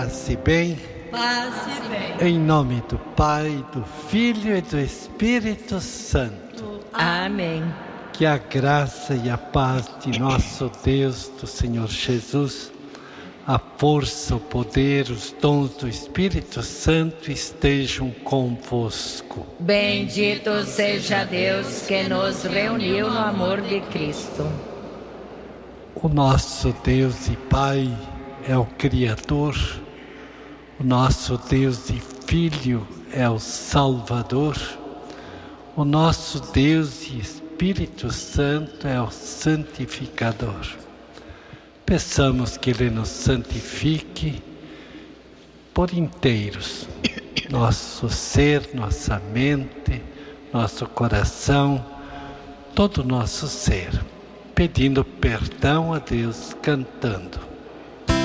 Passe bem. Passe bem. Em nome do Pai, do Filho e do Espírito Santo. Amém. Que a graça e a paz de nosso Deus, do Senhor Jesus, a força, o poder, os dons do Espírito Santo estejam convosco. Bendito seja Deus que nos reuniu no amor de Cristo. O nosso Deus e Pai é o Criador, o nosso Deus e Filho é o Salvador, o nosso Deus e Espírito Santo é o Santificador. Peçamos que Ele nos santifique por inteiros, nosso ser, nossa mente, nosso coração, todo o nosso ser, pedindo perdão a Deus, cantando.